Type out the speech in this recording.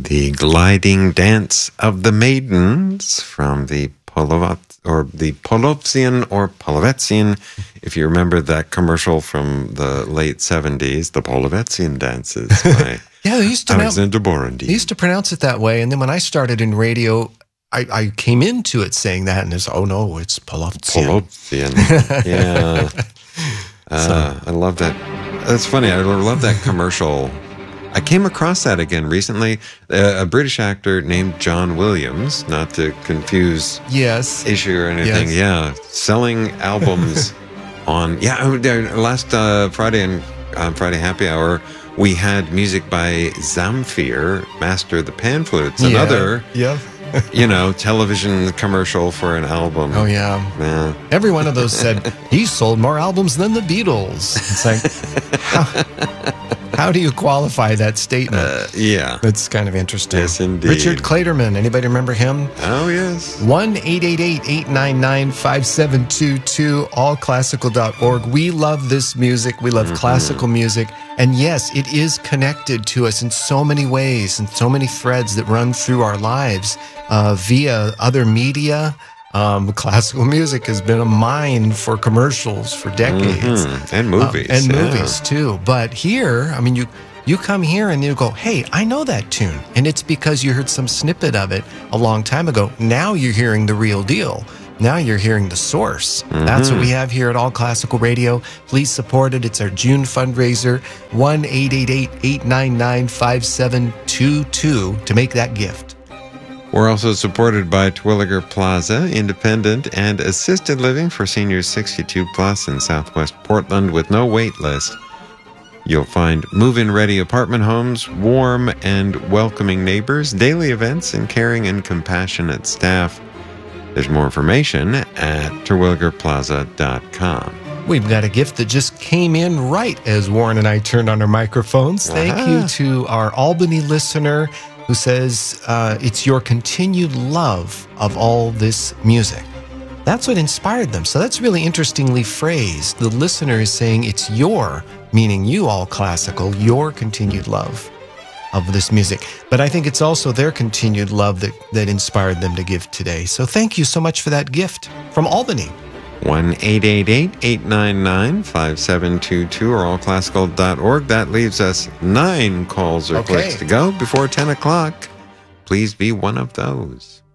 The Gliding Dance of the Maidens from the Polovtsian or Polovetsian. If you remember that commercial from the late 70s, the Polovetsian dances by they used to Alexander Borodin. They used to pronounce it that way. And then when I started in radio, I came into it saying that, and it's, oh no, it's Polovtsian. Polovtsian. Yeah. I love that. That's funny. I love that commercial. I came across that again recently. A British actor named John Williams, not to confuse issue or anything. Yes. Yeah. Selling albums on, last Friday and Friday Happy Hour, we had music by Zamfir, Master of the Pan Flutes, another television commercial for an album. Oh, yeah. Every one of those said, he sold more albums than the Beatles. It's like, how do you qualify that statement? That's kind of interesting. Yes, indeed. Richard Clayderman, anybody remember him? Oh, yes. 1-888-899-5722, allclassical.org. We love this music. We love classical music. And yes, it is connected to us in so many ways and so many threads that run through our lives via other media. Classical music has been a mine for commercials for decades. And movies. Movies, too. But here, I mean, you come here and you go, hey, I know that tune. And it's because you heard some snippet of it a long time ago. Now you're hearing the real deal. Now you're hearing the source. That's what we have here at All Classical Radio. Please support it. It's our June fundraiser, 1-888-899-5722 to make that gift. We're also supported by Terwilliger Plaza, independent and assisted living for seniors 62 plus in Southwest Portland with no wait list. You'll find move-in ready apartment homes, warm and welcoming neighbors, daily events, and caring and compassionate staff. There's more information at terwilligerplaza.com. We've got a gift that just came in right as Warren and I turned on our microphones. Thank you to our Albany listener who says it's your continued love of all this music. That's what inspired them. So that's really interestingly phrased. The listener is saying it's your, meaning you All Classical, your continued love of this music. But I think it's also their continued love that inspired them to give today. So thank you so much for that gift from Albany. 1-888-899-5722 or allclassical.org. That leaves us 9 calls or clicks to go before 10 o'clock. Please be one of those.